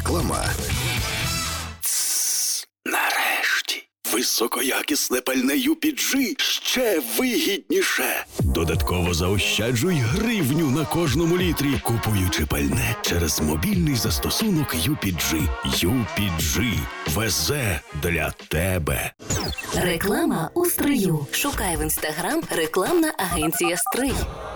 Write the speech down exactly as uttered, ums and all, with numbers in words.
Реклама. Нарешті. Високоякісне пальне ю пі джі ще вигідніше. Додатково заощаджуй гривню на кожному літрі, купуючи пальне через мобільний застосунок ю пі джі. ю пі джі. Везе для тебе. Реклама у Стрию. Шукай в інстаграм рекламна агенція «Стрий».